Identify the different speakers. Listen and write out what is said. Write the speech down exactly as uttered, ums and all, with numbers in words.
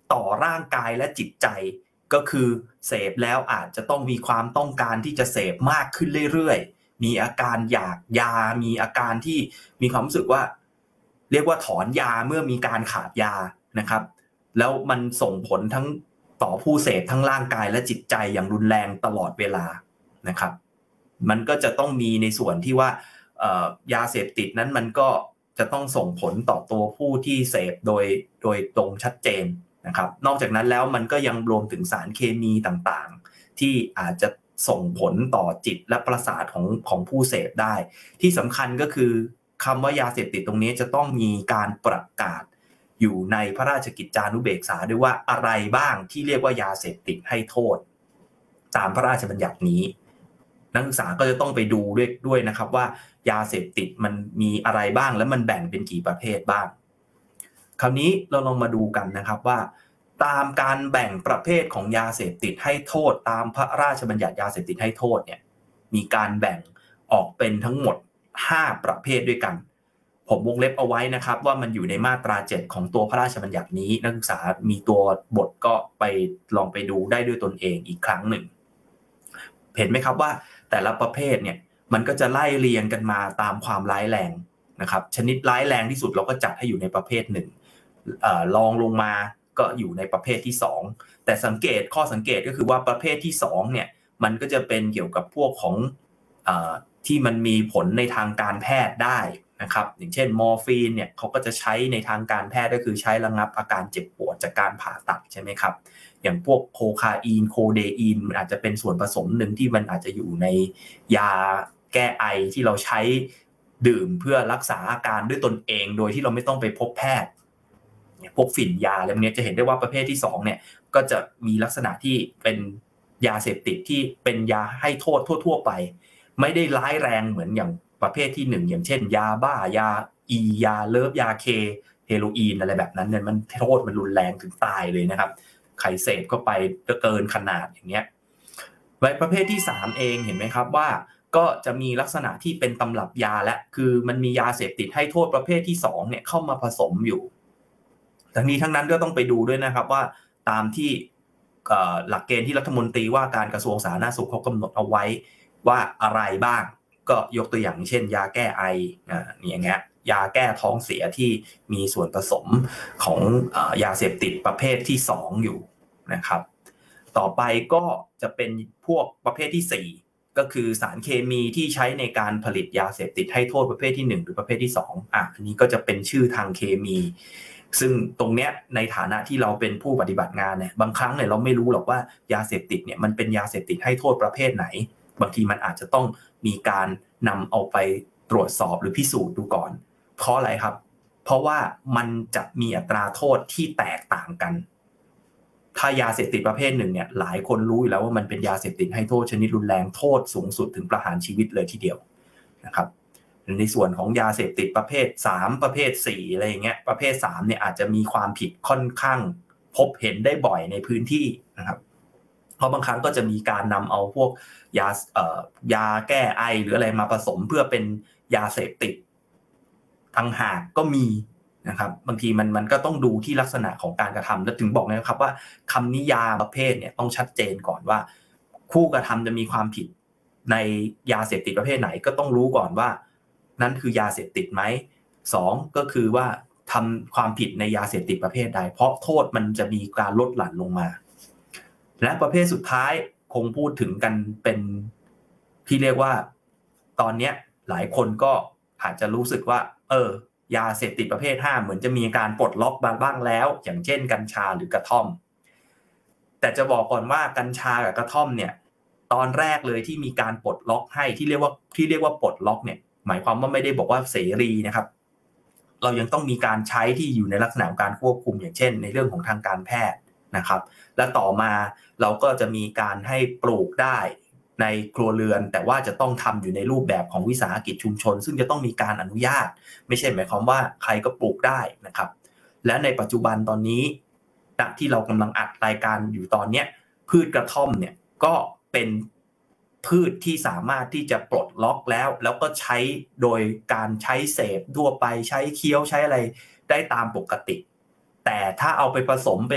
Speaker 1: ต่อร่างกายและจิตใจก็คือเสพแล้วอาจจะต้องมีความต้องการที่จะเสพมากขึ้นเรื่อยๆมีอาการอยากยามีอาการที่มีความรู้สึกว่าเรียกว่าถอนยาเมื่อมีการขาดยานะครับแล้วมันส่งผลทั้งต่อผู้เสพทั้งร่างกายและจิตใจอย่างรุนแรงตลอดเวลานะครับมันก็จะต้องมีในส่วนที่ว่ายาเสพติดนั้นมันก็จะต้องส่งผลต่อตัวผู้ที่เสพโดยโดยตรงชัดเจนนะครับนอกจากนั้นแล้วมันก็ยังรวมถึงสารเคมีต่างๆที่อาจจะส่งผลต่อจิตและประสาทของของผู้เสพได้ที่สำคัญก็คือคำว่ายาเสพติดตรงนี้จะต้องมีการประกาศอยู่ในพระราชกิจจานุเบกษาด้วยว่าอะไรบ้างที่เรียกว่ายาเสพติดให้โทษตามพระราชบัญญัตินี้นักศึกษาก็จะต้องไปดูด้วยด้วยนะครับว่ายาเสพติดมันมีอะไรบ้างและมันแบ่งเป็นกี่ประเภทบ้างคราวนี้เราลองมาดูกันนะครับว่าตามการแบ่งประเภทของยาเสพติดให้โทษตามพระราชบัญญัติยาเสพติดให้โทษเนี่ยมีการแบ่งออกเป็นทั้งหมดห้าประเภทด้วยกันผมวงเล็บเอาไว้นะครับว่ามันอยู่ในมาตราเจ็ดของตัวพระราชบัญญัตินี้นักศึกษามีตัวบทก็ไปลองไปดูได้ด้วยตนเองอีกครั้งหนึ่งเห็นไหมครับว่าแต่ละประเภทเนี่ยมันก็จะไล่เรียงกันมาตามความร้ายแรงนะครับชนิดร้ายแรงที่สุดเราก็จัดให้อยู่ในประเภทหนึ่งเอ่อรองลงมาก็อยู่ในประเภทที่สองแต่สังเกตข้อสังเกตก็คือว่าประเภทที่สองเนี่ยมันก็จะเป็นเกี่ยวกับพวกของเอ่อที่มันมีผลในทางการแพทย์ได้นะครับอย่างเช่นมอร์ฟีนเนี่ยเขาก็จะใช้ในทางการแพทย์ก็คือใช้ระงับอาการเจ็บปวดจากการผ่าตัดใช่ไหมครับอย่างพวกโคคาอีนโคเดอีนมันอาจจะเป็นส่วนผสมหนึ่งที่มันอาจจะอยู่ในยาแก้ไอที่เราใช้ดื่มเพื่อรักษาอาการด้วยตนเองโดยที่เราไม่ต้องไปพบแพทย์พวกฝิ่นยาอะไรพวกนี้จะเห็นได้ว่าประเภทที่สองเนี่ยก็จะมีลักษณะที่เป็นยาเสพติดที่เป็นยาให้โทษทั่วๆไปไม่ได้ร้ายแรงเหมือนอย่างประเภทที่หนึ่งอย่างเช่นยาบ้ายาอียาเลิฟยาเคเฮโรอีนอะไรแบบนั้นเนี่ยมันโทษมันรุนแรงถึงตายเลยนะครับใครเสพเข้าไปเกินขนาดอย่างเงี้ยไว้ประเภทที่สามเองเห็นไหมครับว่าก็จะมีลักษณะที่เป็นตำรับยาและคือมันมียาเสพติดให้โทษประเภทที่สองเนี่ยเข้ามาผสมอยู่ทั้งนี้ทั้งนั้นก็ต้องไปดูด้วยนะครับว่าตามที่หลักเกณฑ์ที่รัฐมนตรีว่าการกระทรวงสาธารณสุขเขากำหนดเอาไว้ว่าอะไรบ้างก็ยกตัวอย่างเช่นยาแก้ไออ่าอย่างเงี้ยยาแก้ท้องเสียที่มีส่วนผสมของเอ่อยาเสพติดประเภทที่สองอยู่นะครับต่อไปก็จะเป็นพวกประเภทที่สี่ก็คือสารเคมีที่ใช้ในการผลิตยาเสพติดให้โทษประเภทที่หนึ่งหรือประเภทที่สองอ่ะอันนี้ก็จะเป็นชื่อทางเคมีซึ่งตรงเนี้ยในฐานะที่เราเป็นผู้ปฏิบัติงานเนี่ยบางครั้งเนี่ยเราไม่รู้หรอกว่ายาเสพติดเนี่ยมันเป็นยาเสพติดให้โทษประเภทไหนบางทีมันอาจจะต้องมีการนำเอาไปตรวจสอบหรือพิสูจน์ดูก่อนเพราะอะไรครับเพราะว่ามันจะมีอัตราโทษที่แตกต่างกันถ้ายาเสพติดประเภทหนึ่งเนี่ยหลายคนรู้อยู่แล้วว่ามันเป็นยาเสพติดให้โทษชนิดรุนแรงโทษสูงสุดถึงประหารชีวิตเลยทีเดียวนะครับในส่วนของยาเสพติดประเภทสามประเภทสี่อะไรอย่างเงี้ยประเภทสามเนี่ยอาจจะมีความผิดค่อนข้างพบเห็นได้บ่อยในพื้นที่นะครับเพราะบางครั้งก็จะมีการนำเอาพวกยาเอ่อยาแก้ไอหรืออะไรมาผสมเพื่อเป็นยาเสพติดต่างหากก็มีนะครับบางทีมันมันก็ต้องดูที่ลักษณะของการกระทำและถึงบอกนะครับว่าคำนิยามประเภทเนี่ยต้องชัดเจนก่อนว่าผู้กระทำจะมีความผิดในยาเสพติดประเภทไหนก็ต้องรู้ก่อนว่านั่นคือยาเสพติดไหมสองก็คือว่าทำความผิดในยาเสพติดประเภทใดเพราะโทษมันจะมีการลดหลั่นลงมาและประเภทสุดท้ายคงพูดถึงกันเป็นที่เรียกว่าตอนนี้หลายคนก็อาจจะรู้สึกว่าเออยาเสพติดประเภทห้าเหมือนจะมีการปลดล็อกบ้างแล้วอย่างเช่นกัญชาหรือกระท่อมแต่จะบอกก่อนว่ากัญชากับกระท่อมเนี่ยตอนแรกเลยที่มีการปลดล็อกให้ที่เรียกว่าที่เรียกว่าปลดล็อกเนี่ยหมายความว่าไม่ได้บอกว่าเสรีนะครับเรายังต้องมีการใช้ที่อยู่ในลักษณะของการควบคุมอย่างเช่นในเรื่องของทางการแพทย์นะครับและต่อมาเราก็จะมีการให้ปลูกได้ในครัวเรือนแต่ว่าจะต้องทำอยู่ในรูปแบบของวิสาหกิจชุมชนซึ่งจะต้องมีการอนุญาตไม่ใช่หมายความว่าใครก็ปลูกได้นะครับและในปัจจุบันตอนนี้ณที่เรากำลังอัดรายการอยู่ตอนนี้พืชกระท่อมเนี่ยก็เป็นพืชที่สามารถที่จะปลดล็อกแล้วแล้วก็ใช้โดยการใช้เสพทั่วไปใช้เคี้ยวใช้อะไรได้ตามปกติแต่ถ้าเอาไปผสมเป็น